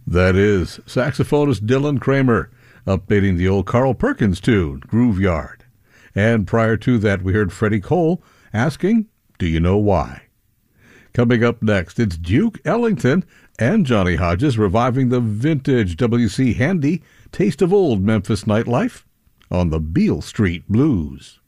That is saxophonist Dylan Kramer updating the old Carl Perkins tune, Grooveyard. And prior to that, we heard Freddie Cole asking, "Do you know why?" Coming up next, it's Duke Ellington and Johnny Hodges reviving the vintage W.C. Handy Taste of Old Memphis Nightlife on the Beale Street Blues.